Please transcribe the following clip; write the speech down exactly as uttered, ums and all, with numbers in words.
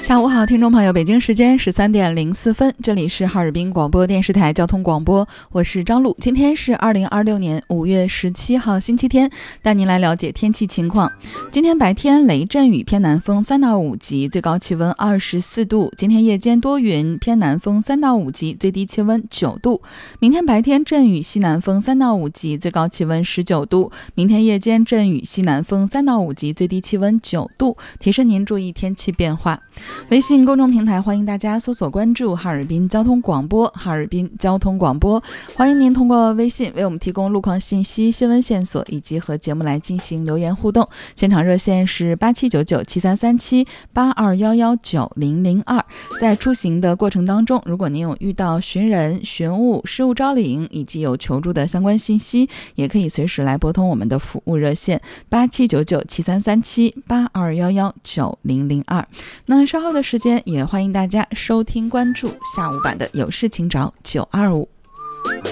下午好，听众朋友，北京时间十三点零四分，这里是哈尔滨广播电视台交通广播，我是张璐。今天是二零二六年五月十七号星期天，带您来了解天气情况。今天白天雷阵雨，偏南风三到五级，最高气温二十四度。今天夜间多云，偏南风三到五级，最低气温九度。明天白天阵雨，西南风三到五级，最高气温十九度。明天夜间阵雨，西南风三到五级，最低气温九度。提示您注意天气变化。微信公众平台欢迎大家搜索关注哈尔滨交通广播，哈尔滨交通广播，欢迎您通过微信为我们提供路况信息、新闻线索以及和节目来进行留言互动。现场热线是八七九九七三三七八二幺幺九零零二。在出行的过程当中，如果您有遇到寻人、寻物、失物招领以及有求助的相关信息，也可以随时来拨通我们的服务热线八七九九七三三七八二幺幺九零零二。那稍后的时间也欢迎大家收听关注下午版的有事请找九二五。